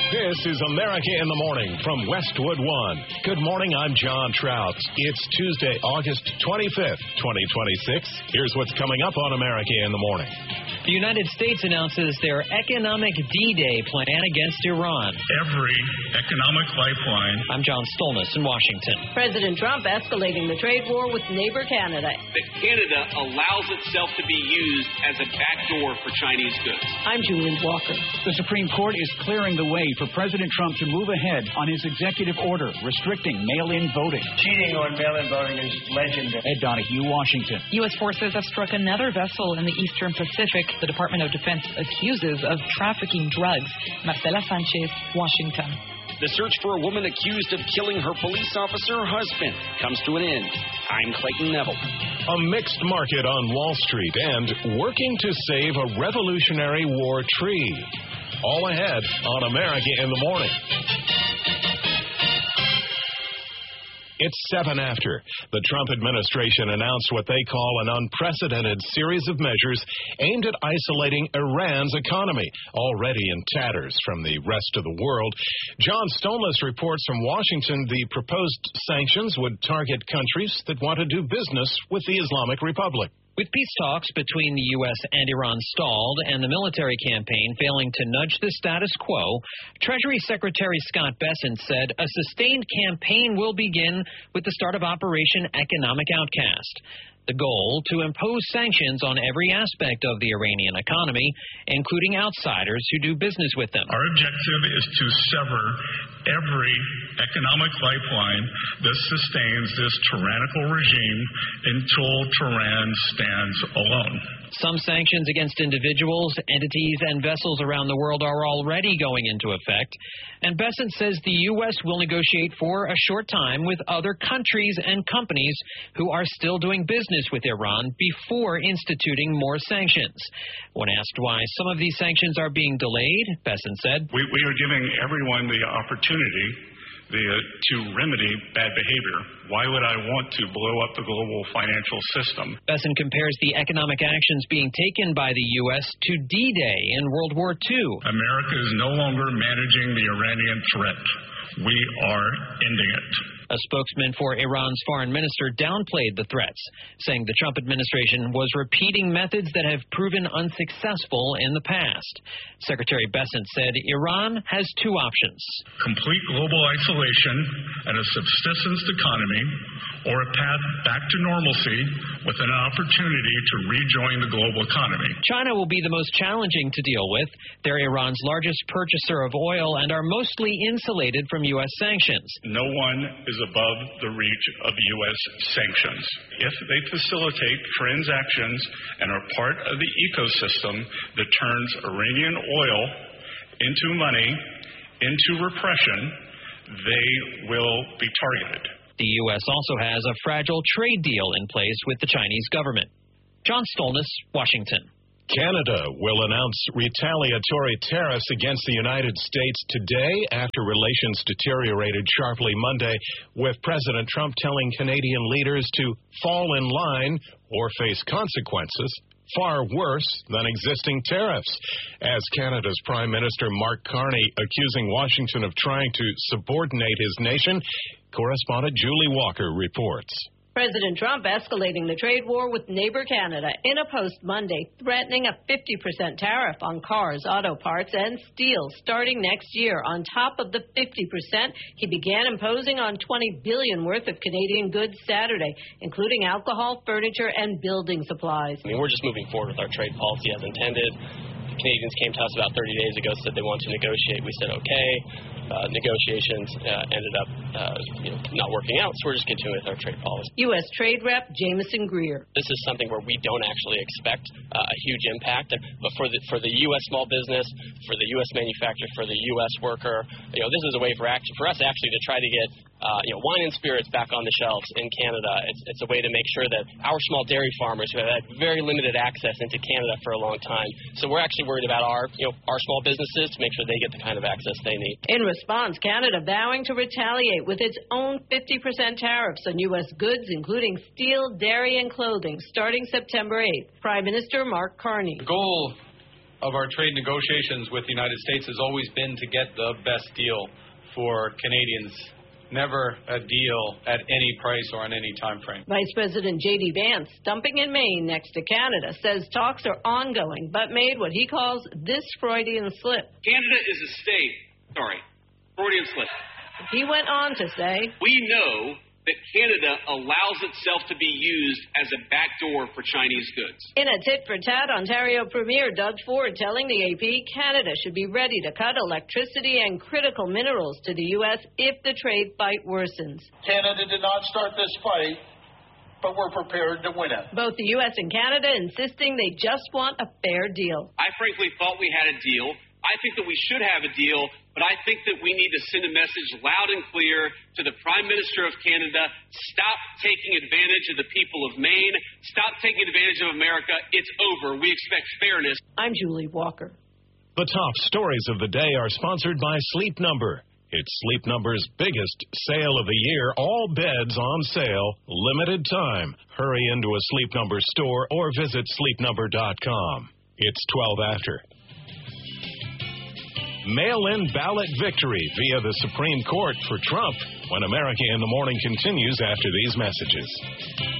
This is America in the Morning from Westwood One. Good morning, I'm John Trout. It's Tuesday, August 25th, 2026. Here's what's coming up on America in the Morning. The United States announces their economic D-Day plan against Iran. Every economic lifeline. I'm John Stolnis in Washington. President Trump escalating the trade war with neighbor Canada. That Canada allows itself to be used as a backdoor for Chinese goods. I'm Julian Walker. The Supreme Court is clearing the way for President Trump to move ahead on his executive order restricting mail-in voting. Cheating on mail-in voting is legendary. Ed Donahue, Washington. U.S. forces have struck another vessel in the Eastern Pacific. The Department of Defense accuses of trafficking drugs. Marcela Sanchez, Washington. The search for a woman accused of killing her police officer husband comes to an end. I'm Clayton Neville. A mixed market on Wall Street and working to save a Revolutionary War tree. All ahead on America in the Morning. It's 7 after. The Trump administration announced what they call an unprecedented series of measures aimed at isolating Iran's economy, already in tatters from the rest of the world. John Stolnis reports from Washington the proposed sanctions would target countries that want to do business with the Islamic Republic. With peace talks between the U.S. and Iran stalled and the military campaign failing to nudge the status quo, Treasury Secretary Scott Bessent said a sustained campaign will begin with the start of Operation Economic Outcast. The goal, to impose sanctions on every aspect of the Iranian economy, including outsiders who do business with them. Our objective is to sever every economic lifeline that sustains this tyrannical regime until Tehran stands alone. Some sanctions against individuals, entities, and vessels around the world are already going into effect, and Bessent says the U.S. will negotiate for a short time with other countries and companies who are still doing business with Iran before instituting more sanctions. When asked why some of these sanctions are being delayed, Bessent said, We are giving everyone the opportunity to remedy bad behavior. Why would I want to blow up the global financial system? Bessent compares the economic actions being taken by the U.S. to D-Day in World War II. America is no longer managing the Iranian threat. We are ending it. A spokesman for Iran's foreign minister downplayed the threats, saying the Trump administration was repeating methods that have proven unsuccessful in the past. Secretary Bessent said Iran has two options: complete global isolation and a subsistence economy, or a path back to normalcy with an opportunity to rejoin the global economy. China will be the most challenging to deal with. They're Iran's largest purchaser of oil and are mostly insulated from U.S. sanctions. No one is above the reach of U.S. sanctions. If they facilitate transactions and are part of the ecosystem that turns Iranian oil into money, into repression, they will be targeted. The U.S. also has a fragile trade deal in place with the Chinese government. John Stolnis, Washington. Canada will announce retaliatory tariffs against the United States today after relations deteriorated sharply Monday, with President Trump telling Canadian leaders to fall in line or face consequences far worse than existing tariffs, as Canada's Prime Minister Mark Carney accusing Washington of trying to subordinate his nation. Correspondent Julie Walker reports. President Trump escalating the trade war with neighbor Canada in a post Monday, threatening a 50% tariff on cars, auto parts, and steel starting next year on top of the 50% he began imposing on $20 billion worth of Canadian goods Saturday, including alcohol, furniture, and building supplies. We're just moving forward with our trade policy as intended. The Canadians came to us about 30 days ago, said they wanted to negotiate. We said okay. Negotiations ended up not working out, so we're just continuing with our trade policy. U.S. Trade Rep Jameson Greer. This is something where we don't actually expect a huge impact, but for the U.S. small business, for the U.S. manufacturer, for the U.S. worker, this is a way for us actually to try to get wine and spirits back on the shelves in Canada. It's a way to make sure that our small dairy farmers who have had very limited access into Canada for a long time. So we're actually worried about our small businesses to make sure they get the kind of access they need. In response, Canada vowing to retaliate with its own 50% tariffs on U.S. goods, including steel, dairy, and clothing, starting September 8th. Prime Minister Mark Carney. The goal of our trade negotiations with the United States has always been to get the best deal for Canadians. Never a deal at any price or on any time frame. Vice President J.D. Vance, stumping in Maine next to Canada, says talks are ongoing, but made what he calls this Freudian slip. Canada is a state. Sorry, Freudian slip. He went on to say, We know that Canada allows itself to be used as a backdoor for Chinese goods. In a tit-for-tat, Ontario Premier Doug Ford telling the AP Canada should be ready to cut electricity and critical minerals to the U.S. if the trade fight worsens. Canada did not start this fight, but we're prepared to win it. Both the U.S. and Canada insisting they just want a fair deal. I frankly thought we had a deal. I think that we should have a deal, but I think that we need to send a message loud and clear to the Prime Minister of Canada. Stop taking advantage of the people of Maine. Stop taking advantage of America. It's over. We expect fairness. I'm Julie Walker. The top stories of the day are sponsored by Sleep Number. It's Sleep Number's biggest sale of the year. All beds on sale, limited time. Hurry into a Sleep Number store or visit sleepnumber.com. It's 12 after. Mail-in ballot victory via the Supreme Court for Trump when America in the Morning continues after these messages.